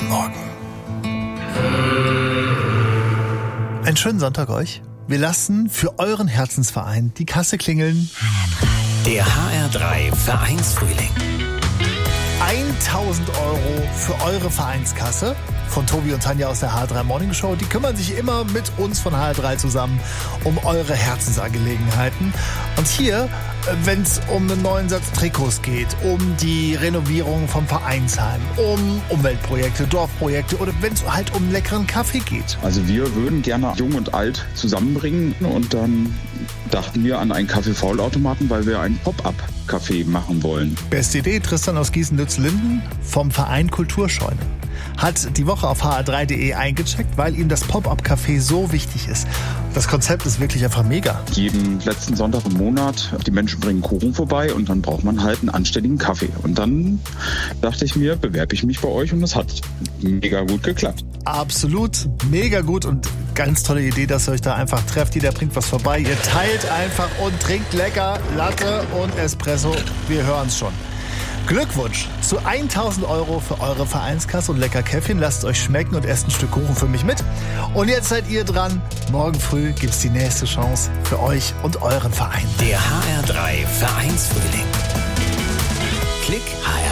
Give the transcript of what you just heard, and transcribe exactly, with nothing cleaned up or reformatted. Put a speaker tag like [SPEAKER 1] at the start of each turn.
[SPEAKER 1] Morgen. Einen schönen Sonntag euch. Wir lassen für euren Herzensverein die Kasse klingeln.
[SPEAKER 2] Der H R drei Vereinsfrühling.
[SPEAKER 1] tausend Euro für eure Vereinskasse von Tobi und Tanja aus der H R drei Morning Show. Die kümmern sich immer mit uns von H R drei zusammen um eure Herzensangelegenheiten. Und hier, wenn es um einen neuen Satz Trikots geht, um die Renovierung vom Vereinsheim, um Umweltprojekte, Dorfprojekte oder wenn es halt um leckeren Kaffee geht.
[SPEAKER 3] Also wir würden gerne Jung und Alt zusammenbringen und dann dachten wir an einen Kaffee-Faulautomaten, weil wir einen Pop-up-Café machen wollen.
[SPEAKER 1] Beste Idee, Tristan aus Gießen-Lütz-Linden vom Verein Kulturscheune. Hat die Woche auf h r drei punkt d e eingecheckt, weil ihm das Pop-up-Café so wichtig ist. Das Konzept ist wirklich einfach mega.
[SPEAKER 3] Jeden letzten Sonntag im Monat, die Menschen bringen Kuchen vorbei und dann braucht man halt einen anständigen Kaffee. Und dann dachte ich mir, bewerbe ich mich bei euch und es hat mega gut geklappt.
[SPEAKER 1] Absolut, mega gut und ganz tolle Idee, dass ihr euch da einfach trefft. Jeder bringt was vorbei. Ihr teilt einfach und trinkt lecker Latte und Espresso. Wir hören es schon. Glückwunsch zu tausend Euro für eure Vereinskasse und lecker Käffchen. Lasst es euch schmecken und esst ein Stück Kuchen für mich mit. Und jetzt seid ihr dran. Morgen früh gibt es die nächste Chance für euch und euren Verein.
[SPEAKER 2] Der H R drei Vereinsfrühling. Klick H R